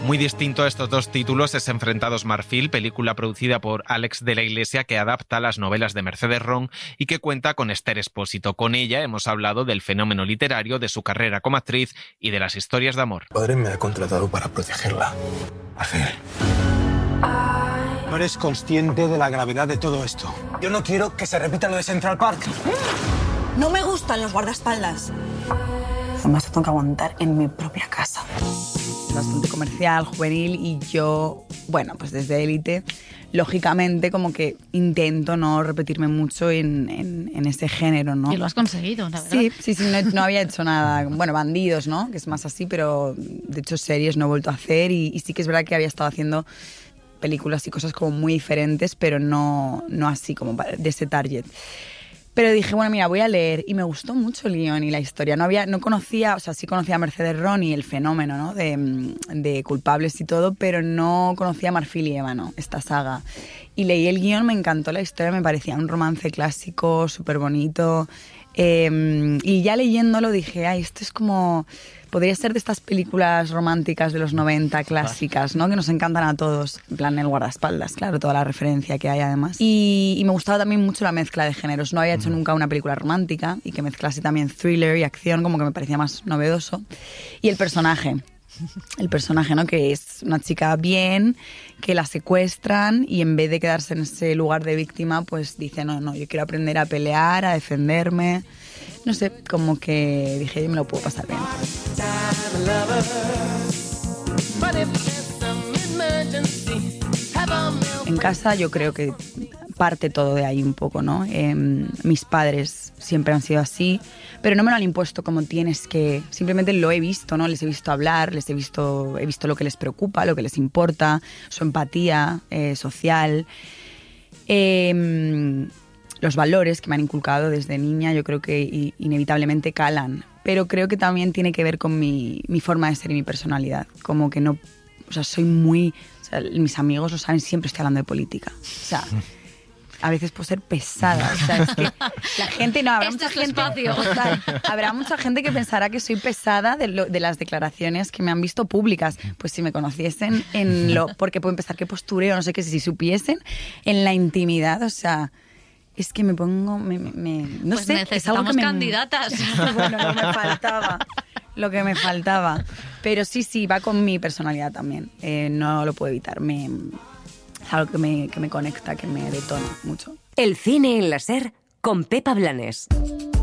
Muy distinto a estos dos títulos es Enfrentados Marfil, película producida por Alex de la Iglesia que adapta las novelas de Mercedes Ron y que cuenta con Esther Expósito. Con ella hemos hablado del fenómeno literario, de su carrera como actriz y de las historias de amor. Mi padre me ha contratado para protegerla. Marfil. No eres consciente de la gravedad de todo esto. Yo no quiero que se repita lo de Central Park. No me gustan los guardaespaldas. Además, tengo que aguantar en mi propia casa. Bastante comercial, juvenil, y yo, bueno, pues desde Élite, lógicamente como que intento no repetirme mucho en ese género, ¿no? Y lo has conseguido, la verdad. Sí, no había hecho nada. Bueno, Bandidos, ¿no? Que es más así, pero de hecho series no he vuelto a hacer y sí que es verdad que había estado haciendo películas y cosas como muy diferentes, pero no así como de ese target. Pero dije, bueno, mira, voy a leer. Y me gustó mucho el guión y la historia. No conocía, o sea, sí conocía a Mercedes Ron y el fenómeno, ¿no? de Culpables y todo, pero no conocía a Marfil y Ébano, esta saga. Y leí el guión, me encantó la historia, me parecía un romance clásico, súper bonito. Y ya leyéndolo dije, ay, esto es como... Podría ser de estas películas románticas de los 90, clásicas, ¿no? Que nos encantan a todos. En plan, el guardaespaldas, claro, toda la referencia que hay además. Y me gustaba también mucho la mezcla de géneros. No había hecho nunca una película romántica y que mezclase también thriller y acción, como que me parecía más novedoso. Y el personaje, ¿no? Que es una chica bien, que la secuestran y en vez de quedarse en ese lugar de víctima, pues dice, no, yo quiero aprender a pelear, a defenderme. No sé, como que dije, yo me lo puedo pasar bien. En casa yo creo que parte todo de ahí un poco, ¿no? Mis padres siempre han sido así, pero no me lo han impuesto como tienes que... Simplemente lo he visto, ¿no? Les he visto hablar, he visto lo que les preocupa, lo que les importa, su empatía social. Los valores que me han inculcado desde niña yo creo que inevitablemente calan, pero creo que también tiene que ver con mi forma de ser y mi personalidad, como que no, o sea, soy muy, o sea, mis amigos lo saben, siempre estoy hablando de política, o sea, a veces puedo ser pesada, o sea, es que la gente no, habrá mucha gente, habrá mucha gente que pensará que soy pesada de las declaraciones que me han visto públicas, pues si me conociesen porque puedo empezar que postureo, no sé qué, si supiesen en la intimidad, o sea... Es que me pongo... no pues sé, necesitamos candidatas. Bueno, lo que me faltaba. Pero sí, va con mi personalidad también. No lo puedo evitar. Es algo que me conecta, que me detona mucho. El cine en la SER con Pepa Blanes.